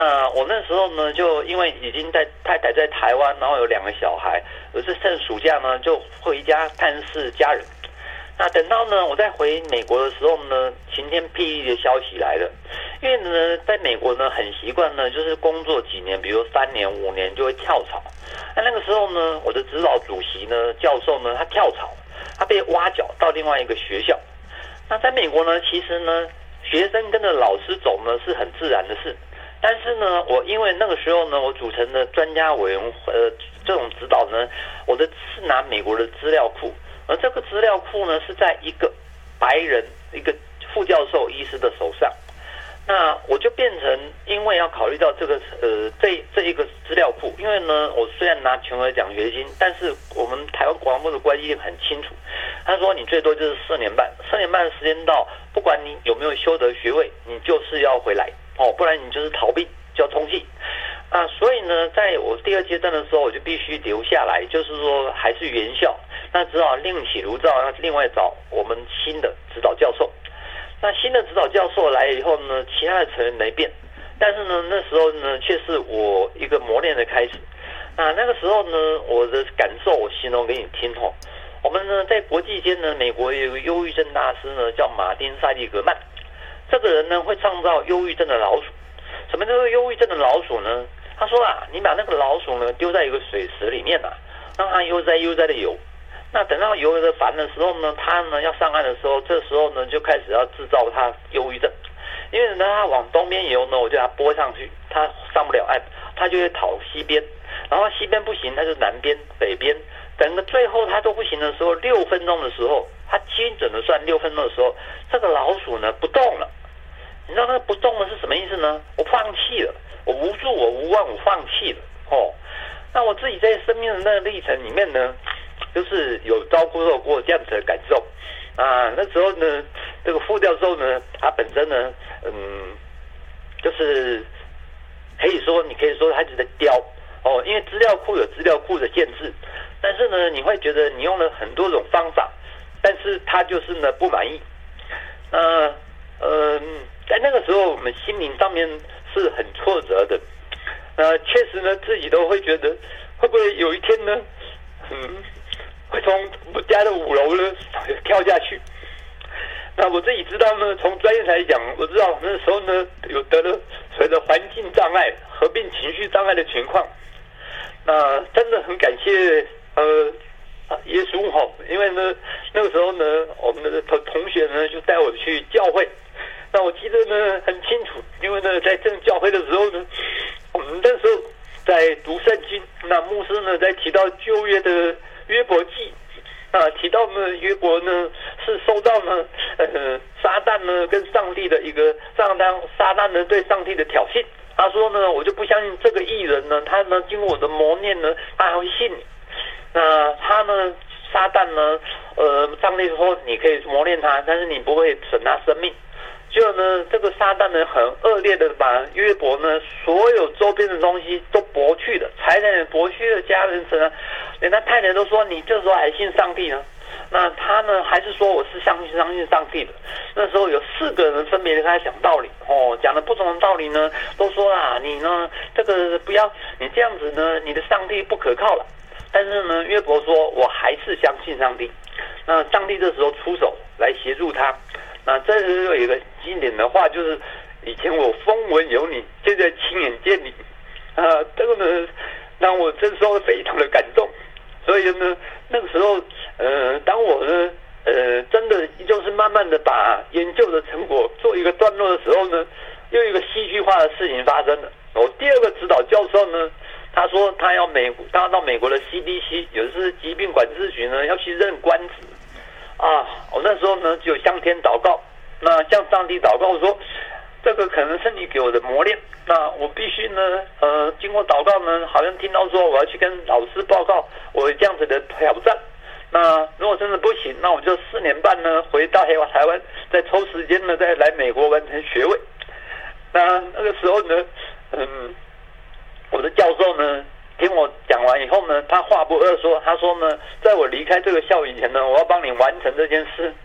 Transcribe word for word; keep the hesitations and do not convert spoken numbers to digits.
呃，我那时候呢，就因为已经在太太在台湾，然后有两个小孩，我是趁暑假呢就回家探视家人。那等到呢我再回美国的时候呢，晴天霹雳的消息来了。因为呢，在美国呢很习惯呢，就是工作几年，比如三年、五年就会跳槽。那那个时候呢，我的指导主席呢，教授呢，他跳槽，他被挖角到另外一个学校。那在美国呢，其实呢，学生跟着老师走呢是很自然的事。但是呢，我因为那个时候呢，我组成的专家委员会，呃，这种指导呢，我的是拿美国的资料库，而这个资料库呢是在一个白人一个副教授医师的手上。那我就变成，因为要考虑到这个呃这这一个资料库，因为呢，我虽然拿全额奖学金，但是我们台湾国防部的关系很清楚，他说你最多就是四年半，四年半的时间到，不管你有没有修得学位，你就是要回来哦，不然你就是逃避，就要通缉。啊，所以呢，在我第二阶段的时候，我就必须留下来，就是说还是原校，那只好另起炉灶，要另外找我们新的指导教授。那新的指导教授来以后呢，其他的成员没变，但是呢，那时候呢，却是我一个磨练的开始。那那个时候呢，我的感受我形容给你听吼。我们呢，在国际间呢，美国有一个忧郁症大师呢，叫马丁·塞利格曼。这个人呢，会创造忧郁症的老鼠。什么叫做忧郁症的老鼠呢？他说啊，你把那个老鼠呢丢在一个水池里面啊，让它悠哉悠哉的游。那等到游的烦的时候呢，他呢要上岸的时候，这时候呢就开始要制造他忧郁症，因为呢他往东边游呢，我就把它拨上去，他上不了岸，他就会跑西边，然后西边不行，他就南边、北边，等个最后他都不行的时候，六分钟的时候，他精准的算六分钟的时候，这个老鼠呢不动了。你知道那个不动了是什么意思呢？我放弃了，我无助，我无望，我放弃了哦。那我自己在生命的那个历程里面呢，就是有遭受过这样子的感受啊。那时候呢，这个副教授呢，他本身呢，嗯，就是可以说，你可以说他是在雕哦，因为资料库有资料库的限制，但是呢，你会觉得你用了很多种方法，但是他就是呢不满意。呃，呃，在那个时候，我们心灵上面是很挫折的。呃，确实呢，自己都会觉得，会不会有一天呢，嗯。会从我家的五楼呢跳下去。那我自己知道呢，从专业来讲，我知道那时候呢有得了所谓的环境障碍合并情绪障碍的情况。那真的很感谢呃耶稣哈，因为呢那个时候呢，我们的同同学呢就带我去教会。那我记得呢很清楚，因为呢在正教会的时候呢，我们那时候在读圣经，那牧师呢在提到旧约的约伯记啊，提到呢约伯呢是受到呢呃撒旦呢跟上帝的一个撒旦撒旦呢对上帝的挑衅。他说呢，我就不相信这个艺人呢，他呢经过我的磨练呢，他还会信你。那他呢撒旦呢呃上帝说你可以磨练他，但是你不会损他生命。结果呢，这个撒旦呢很恶劣的把约伯呢所有周边的东西都夺去了，财产也夺去了，家人什么，连他太太都说你这时候还信上帝呢？那他呢还是说我是相信相信上帝的。那时候有四个人分别跟他讲道理哦，讲的不同的道理呢，都说啦你呢这个不要你这样子呢，你的上帝不可靠了。但是呢，约伯说我还是相信上帝。那上帝这时候出手来协助他。那这是有一个经典的话，就是以前我风闻有你，现在亲眼见你，啊，这个呢让我这时候非常的感动。所以呢，那个时候，呃，当我呢，呃，真的就是慢慢的把研究的成果做一个段落的时候呢，又一个戏剧化的事情发生了。我第二个指导教授呢，他说他要美，他要到美国的 C D C， 也就是疾病管制局呢，要去任官职。啊，我那时候呢就向天祷告，那向上帝祷告，我说这个可能是你给我的磨练，那我必须呢，呃，经过祷告呢，好像听到说我要去跟老师报告我有这样子的挑战。那如果真的不行，那我就四年半呢回到台湾，再抽时间呢再来美国完成学位。那那个时候呢，嗯，我的教授呢。听我讲完以后呢，他话不二说，他说呢，在我离开这个校以前呢，我要帮你完成这件事。